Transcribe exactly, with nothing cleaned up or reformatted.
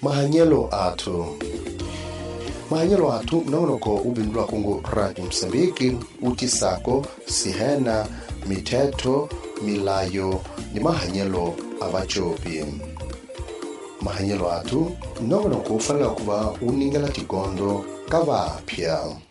mahanyelo atu mahanyelo atu naonoko ubindwa kungu Radio Msambiki utisako sihena miteto milayo ni mahanyelo abachopi mahanyelo atu naonoko ufala kuba uningala tikondo kabapya